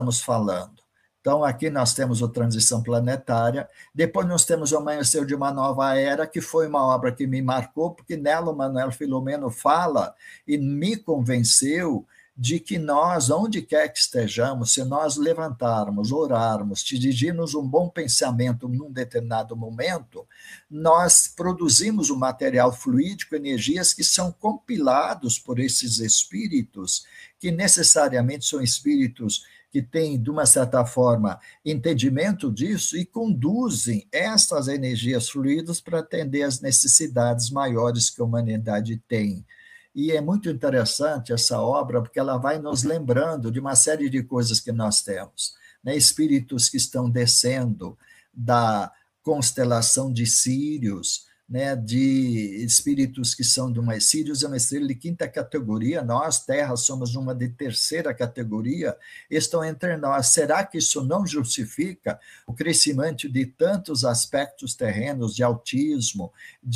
estamos falando. Então, aqui nós temos a transição planetária, depois nós temos o Amanhecer de uma Nova Era, que foi uma obra que me marcou, porque nela o Manuel Filomeno fala e me convenceu de que nós, onde quer que estejamos, se nós levantarmos, orarmos, dirigirmos um bom pensamento num determinado momento, nós produzimos um material fluídico, energias que são compilados por esses espíritos, que necessariamente são espíritos que têm, de uma certa forma, entendimento disso e conduzem essas energias fluídas para atender às necessidades maiores que a humanidade tem. E é muito interessante essa obra, porque ela vai nos lembrando de uma série de coisas que nós temos, né? Espíritos que estão descendo da constelação de Sírios, né? De espíritos que são de uma... Sírios é uma estrela de quinta categoria, nós, Terra, somos uma de terceira categoria, estão entre nós. Será que isso não justifica o crescimento de tantos aspectos terrenos, de autismo,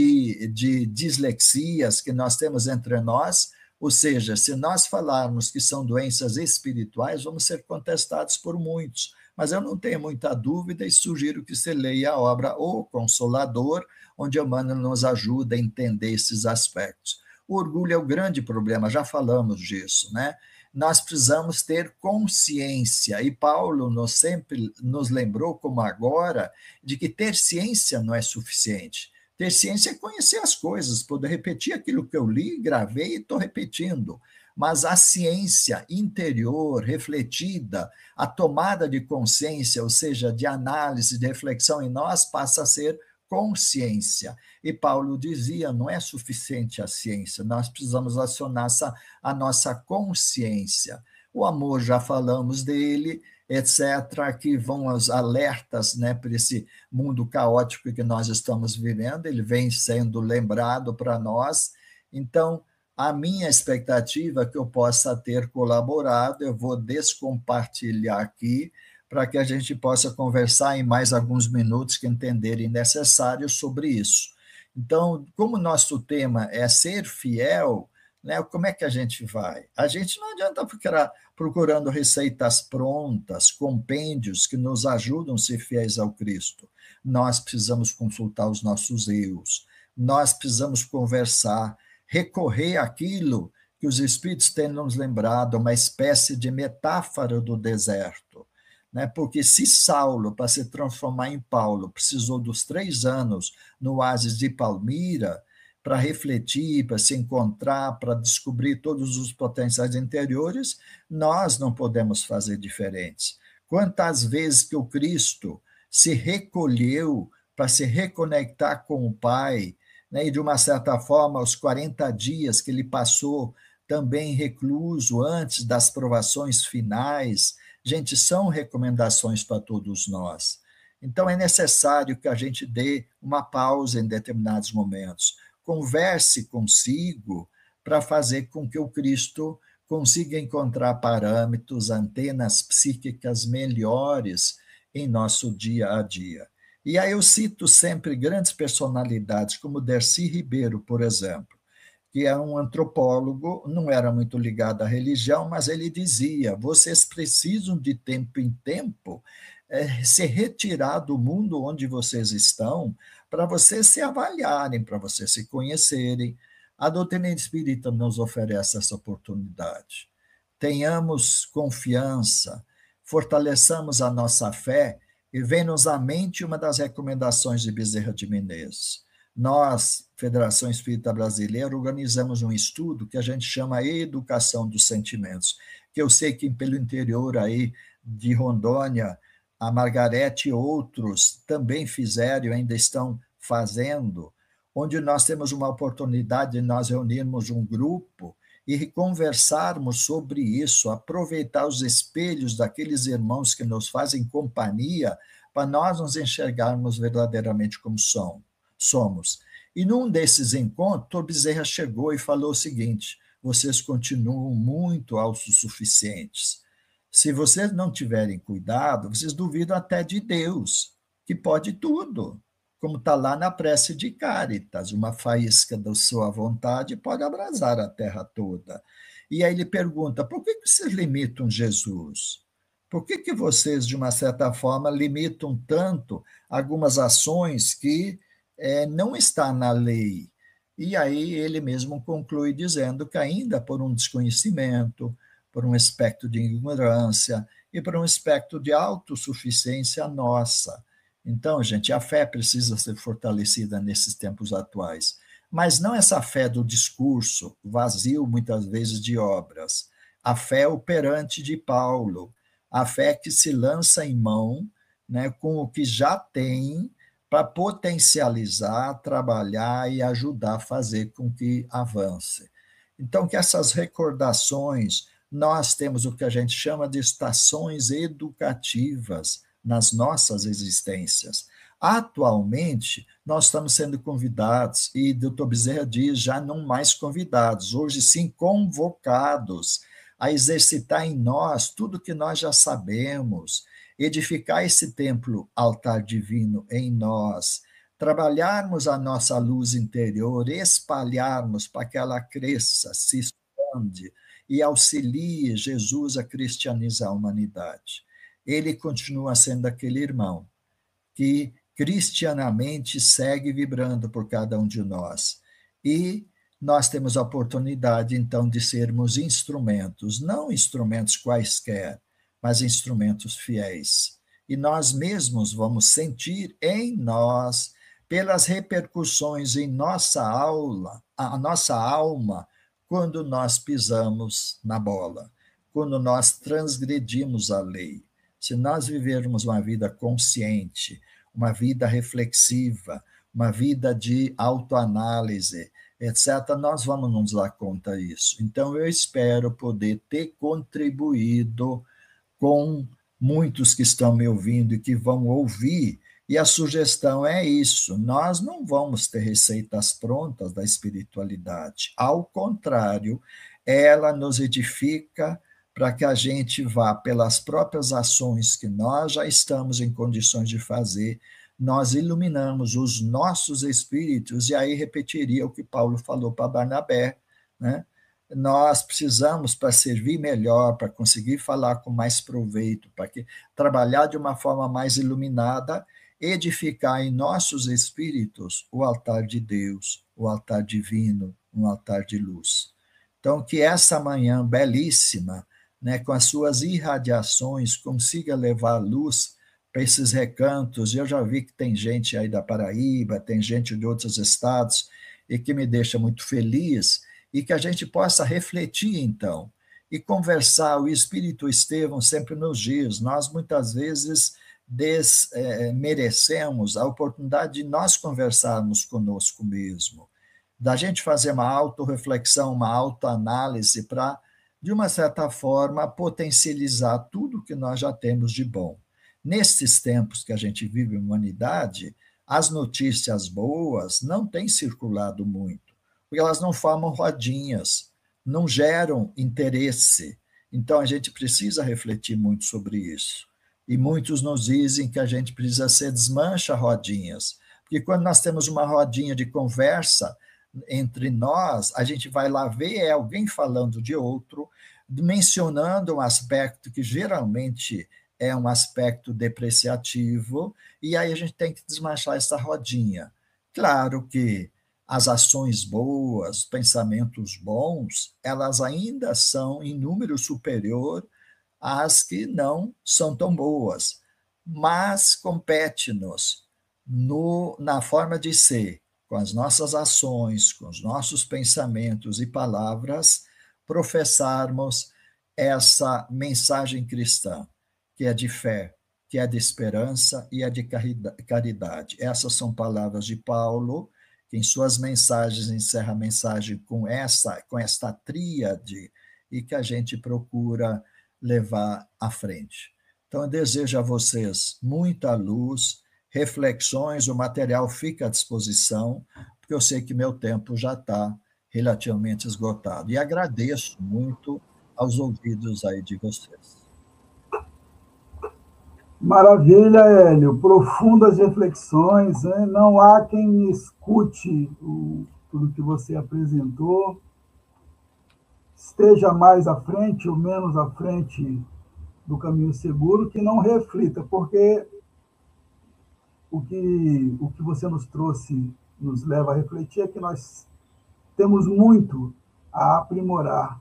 de dislexias que nós temos entre nós? Ou seja, se nós falarmos que são doenças espirituais, vamos ser contestados por muitos. Mas eu não tenho muita dúvida e sugiro que você leia a obra O Consolador, onde Emmanuel nos ajuda a entender esses aspectos. O orgulho é o grande problema, já falamos disso, né? Nós precisamos ter consciência, e Paulo sempre nos lembrou, como agora, de que ter ciência não é suficiente. Ter ciência é conhecer as coisas, poder repetir aquilo que eu li, gravei e estou repetindo. Mas a ciência interior, refletida, a tomada de consciência, ou seja, de análise, de reflexão em nós, passa a ser consciência. E Paulo dizia, não é suficiente a ciência, nós precisamos acionar a nossa consciência. O amor, já falamos dele, etc., que vão os alertas, né, para esse mundo caótico que nós estamos vivendo, ele vem sendo lembrado para nós. Então, a minha expectativa é que eu possa ter colaborado, eu vou descompartilhar aqui, para que a gente possa conversar em mais alguns minutos que entenderem necessário sobre isso. Então, como nosso tema é ser fiel, né, como é que a gente vai? A gente não adianta ficar procurando receitas prontas, compêndios que nos ajudam a ser fiéis ao Cristo. Nós precisamos consultar os nossos eus, nós precisamos conversar, recorrer àquilo que os Espíritos têm nos lembrado, uma espécie de metáfora do deserto. Né? Porque se Saulo, para se transformar em Paulo, precisou dos 3 anos no oásis de Palmira, para refletir, para se encontrar, para descobrir todos os potenciais interiores, nós não podemos fazer diferentes. Quantas vezes que o Cristo se recolheu para se reconectar com o Pai, né? E de uma certa forma, os 40 dias que ele passou também recluso antes das provações finais, gente, são recomendações para todos nós. Então, é necessário que a gente dê uma pausa em determinados momentos. Converse consigo para fazer com que o Cristo consiga encontrar parâmetros, antenas psíquicas melhores em nosso dia a dia. E aí eu cito sempre grandes personalidades, como Darcy Ribeiro, por exemplo, que é um antropólogo, não era muito ligado à religião, mas ele dizia, vocês precisam de tempo em tempo se retirar do mundo onde vocês estão, para vocês se avaliarem, para vocês se conhecerem. A doutrina espírita nos oferece essa oportunidade. Tenhamos confiança, fortaleçamos a nossa fé, e vem-nos à mente uma das recomendações de Bezerra de Menezes. Nós, Federação Espírita Brasileira, organizamos um estudo que a gente chama Educação dos Sentimentos, que eu sei que pelo interior aí de Rondônia, a Margarete e outros também fizeram e ainda estão fazendo, onde nós temos uma oportunidade de nós reunirmos um grupo e conversarmos sobre isso, aproveitar os espelhos daqueles irmãos que nos fazem companhia, para nós nos enxergarmos verdadeiramente como somos. E num desses encontros, Bezerra chegou e falou o seguinte, vocês continuam muito autossuficientes. Se vocês não tiverem cuidado, vocês duvidam até de Deus, que pode tudo, como está lá na prece de Cáritas, uma faísca da sua vontade pode abrasar a terra toda. E aí ele pergunta, por que vocês limitam Jesus? Por que vocês, de uma certa forma, limitam tanto algumas ações que não está na lei? E aí ele mesmo conclui dizendo que ainda por um desconhecimento, por um aspecto de ignorância e por um aspecto de autossuficiência nossa. Então, gente, a fé precisa ser fortalecida nesses tempos atuais, mas não essa fé do discurso, vazio muitas vezes de obras. A fé operante de Paulo, a fé que se lança em mão, né, com o que já tem, para potencializar, trabalhar e ajudar a fazer com que avance. Então, que essas recordações, nós temos o que a gente chama de estações educativas nas nossas existências. Atualmente, nós estamos sendo convidados, e o Dr. Bezerra diz, já não mais convidados, hoje sim convocados a exercitar em nós tudo que nós já sabemos, edificar esse templo altar divino em nós, trabalharmos a nossa luz interior, espalharmos para que ela cresça, se expande e auxilie Jesus a cristianizar a humanidade. Ele continua sendo aquele irmão que cristianamente segue vibrando por cada um de nós. E nós temos a oportunidade, então, de sermos instrumentos, não instrumentos quaisquer, mas instrumentos fiéis. E nós mesmos vamos sentir em nós, pelas repercussões em nossa aula, a nossa alma, quando nós pisamos na bola, quando nós transgredimos a lei. Se nós vivermos uma vida consciente, uma vida reflexiva, uma vida de autoanálise, etc., nós vamos nos dar conta disso. Então, eu espero poder ter contribuído com muitos que estão me ouvindo e que vão ouvir, e a sugestão é isso: nós não vamos ter receitas prontas da espiritualidade. Ao contrário, ela nos edifica para que a gente vá, pelas próprias ações que nós já estamos em condições de fazer, nós iluminamos os nossos espíritos, e aí repetiria o que Paulo falou para Barnabé, né? Nós precisamos, para servir melhor, para conseguir falar com mais proveito, para que trabalhar de uma forma mais iluminada, edificar em nossos espíritos o altar de Deus, o altar divino, um altar de luz. Então, que essa manhã belíssima, né, com as suas irradiações, consiga levar luz para esses recantos. Eu já vi que tem gente aí da Paraíba, tem gente de outros estados, e que me deixa muito feliz, e que a gente possa refletir, então, e conversar. O Espírito Estevão sempre nos diz, nós muitas vezes merecemos a oportunidade de nós conversarmos conosco mesmo, da gente fazer uma autorreflexão, uma autoanálise para, de uma certa forma, potencializar tudo que nós já temos de bom. Nesses tempos que a gente vive em humanidade, as notícias boas não têm circulado muito, porque elas não formam rodinhas, não geram interesse. Então, a gente precisa refletir muito sobre isso. E muitos nos dizem que a gente precisa ser desmancha-rodinhas, porque quando nós temos uma rodinha de conversa entre nós, a gente vai lá ver alguém falando de outro, mencionando um aspecto que geralmente é um aspecto depreciativo, e aí a gente tem que desmanchar essa rodinha. Claro que as ações boas, pensamentos bons, elas ainda são em número superior às que não são tão boas, mas compete-nos na forma de ser, com as nossas ações, com os nossos pensamentos e palavras, professarmos essa mensagem cristã, que é de fé, que é de esperança e é de caridade. Essas são palavras de Paulo, que em suas mensagens encerra a mensagem com esta tríade, e que a gente procura levar à frente. Então, eu desejo a vocês muita luz, reflexões, o material fica à disposição, porque eu sei que meu tempo já está relativamente esgotado. E agradeço muito aos ouvidos aí de vocês. Maravilha, Hélio. Profundas reflexões, né? Não há quem escute tudo que você apresentou, esteja mais à frente ou menos à frente do caminho seguro que não reflita, porque o que você nos trouxe nos leva a refletir é que nós temos muito a aprimorar.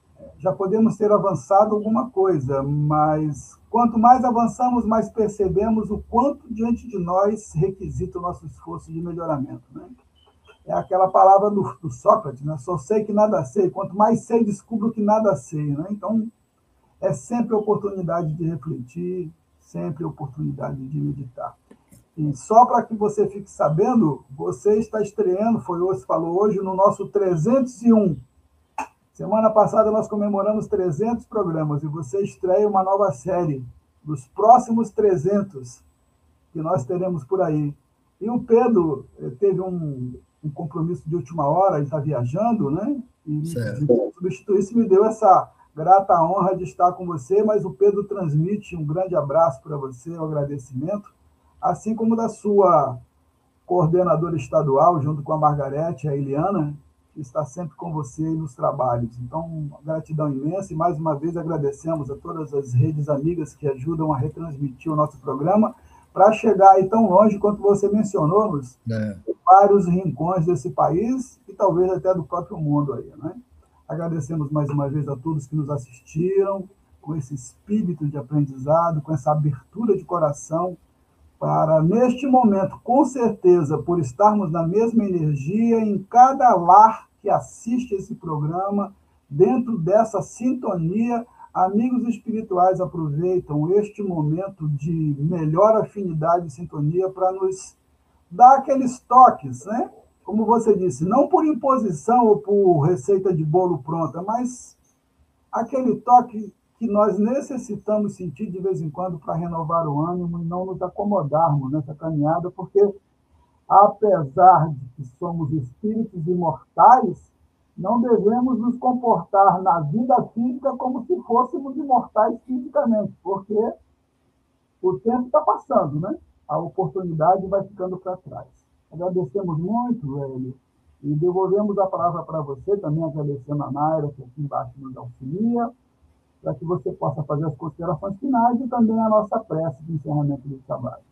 Já podemos ter avançado alguma coisa, mas quanto mais avançamos, mais percebemos o quanto diante de nós requisita o nosso esforço de melhoramento. Né? É aquela palavra do Sócrates, né? Só sei que nada sei. Quanto mais sei, descubro que nada sei. Né? Então, é sempre oportunidade de refletir, sempre oportunidade de meditar. E só para que você fique sabendo, você está estreando, você falou hoje, no nosso 301. Semana passada nós comemoramos 300 programas e você estreia uma nova série dos próximos 300 que nós teremos por aí. E o Pedro teve um compromisso de última hora, ele está viajando, né? E substituir-se me deu essa grata honra de estar com você, mas o Pedro transmite um grande abraço para você, um agradecimento, assim como da sua coordenadora estadual, junto com a Margarete e a Eliana, que está sempre com você nos trabalhos. Então, gratidão imensa e, mais uma vez, agradecemos a todas as redes amigas que ajudam a retransmitir o nosso programa para chegar aí tão longe quanto você mencionou, nos vários rincões desse país e talvez até do próprio mundo aí, né? Agradecemos mais uma vez a todos que nos assistiram, com esse espírito de aprendizado, com essa abertura de coração, para, neste momento, com certeza, por estarmos na mesma energia, em cada lar que assiste esse programa, dentro dessa sintonia, amigos espirituais aproveitam este momento de melhor afinidade e sintonia para nos dar aqueles toques, né? Como você disse, não por imposição ou por receita de bolo pronta, mas aquele toque que nós necessitamos sentir de vez em quando para renovar o ânimo e não nos acomodarmos nessa caminhada, porque, apesar de que somos espíritos imortais, não devemos nos comportar na vida física como se fôssemos imortais fisicamente, porque o tempo está passando, né? A oportunidade vai ficando para trás. Agradecemos muito, velho, e devolvemos a palavra para você, também agradecendo a Naira, que aqui embaixo nos auxilia, para que você possa fazer as considerações finais e também a nossa prece de encerramento do trabalho.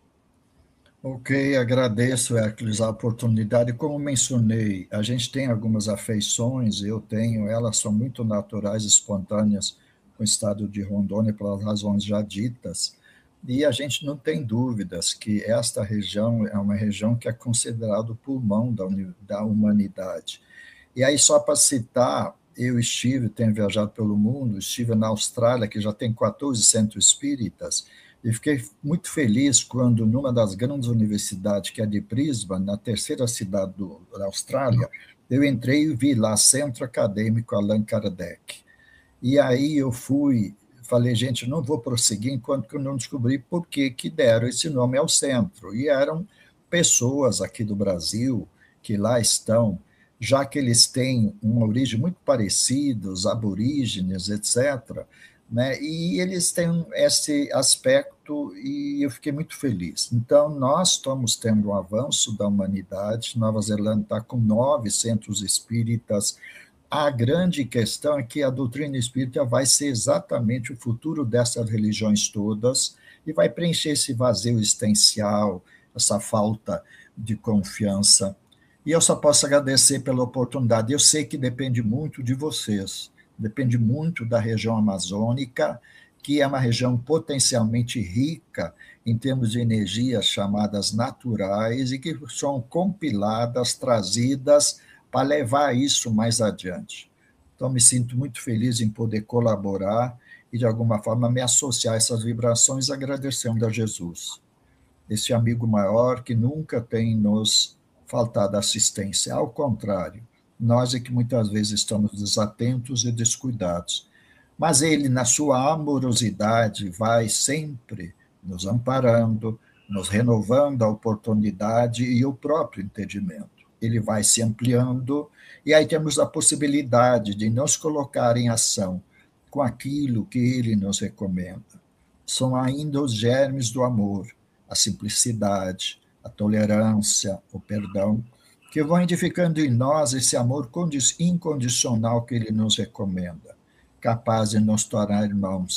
Ok, agradeço, Hércules, a oportunidade. Como mencionei, a gente tem algumas afeições, eu tenho, elas são muito naturais, espontâneas, com o estado de Rondônia, pelas razões já ditas, e a gente não tem dúvidas que esta região é uma região que é considerada o pulmão da humanidade. E aí, só para citar, eu tenho viajado pelo mundo, estive na Austrália, que já tem 14 centros espíritas, e fiquei muito feliz quando, numa das grandes universidades, que é de Brisbane, na terceira cidade da Austrália, eu entrei e vi lá Centro Acadêmico Allan Kardec. E aí eu falei, gente, não vou prosseguir enquanto que eu não descobri por que deram esse nome ao centro. E eram pessoas aqui do Brasil que lá estão, já que eles têm uma origem muito parecida, os aborígenes, etc., né? E eles têm esse aspecto e eu fiquei muito feliz. Então, nós estamos tendo um avanço da humanidade, Nova Zelândia está com 9 centros espíritas. A grande questão é que a doutrina espírita vai ser exatamente o futuro dessas religiões todas e vai preencher esse vazio existencial, essa falta de confiança. E eu só posso agradecer pela oportunidade. Eu sei que depende muito de vocês, depende muito da região amazônica, que é uma região potencialmente rica em termos de energias chamadas naturais e que são compiladas, trazidas para levar isso mais adiante. Então, me sinto muito feliz em poder colaborar e, de alguma forma, me associar a essas vibrações, agradecendo a Jesus, esse amigo maior que nunca tem nos faltado assistência. Ao contrário, nós é que muitas vezes estamos desatentos e descuidados. Mas ele, na sua amorosidade, vai sempre nos amparando, nos renovando a oportunidade e o próprio entendimento. Ele vai se ampliando, e aí temos a possibilidade de nos colocar em ação com aquilo que ele nos recomenda. São ainda os germes do amor, a simplicidade, a tolerância, o perdão, que vão edificando em nós esse amor incondicional que ele nos recomenda, capaz de nos tornar irmãos.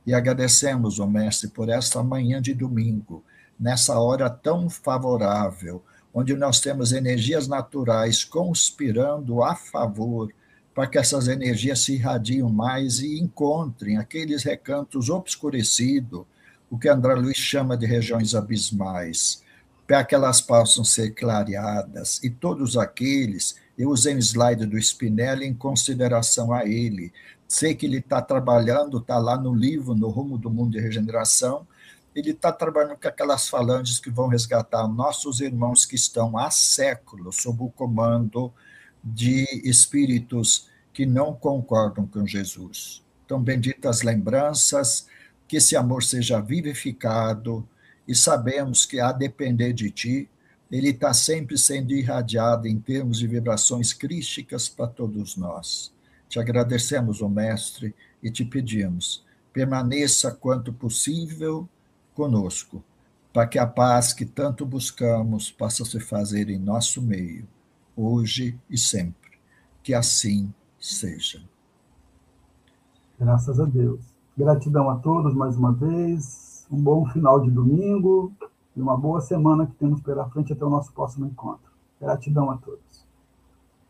E agradecemos, ó Mestre, por esta manhã de domingo, nessa hora tão favorável, onde nós temos energias naturais conspirando a favor, para que essas energias se irradiem mais e encontrem aqueles recantos obscurecidos, o que André Luiz chama de regiões abismais, para que elas possam ser clareadas. E todos aqueles, eu usei um slide do Spinelli em consideração a ele. Sei que ele está trabalhando, está lá no livro, no Rumo do Mundo de Regeneração, ele está trabalhando com aquelas falanges que vão resgatar nossos irmãos que estão há séculos sob o comando de espíritos que não concordam com Jesus. Então, benditas lembranças, que esse amor seja vivificado, e sabemos que, a depender de ti, ele está sempre sendo irradiado em termos de vibrações crísticas para todos nós. Te agradecemos, ó Mestre, e te pedimos, permaneça quanto possível conosco, para que a paz que tanto buscamos possa se fazer em nosso meio, hoje e sempre. Que assim seja. Graças a Deus. Gratidão a todos mais uma vez. Um bom final de domingo e uma boa semana que temos pela frente até o nosso próximo encontro. Gratidão a todos.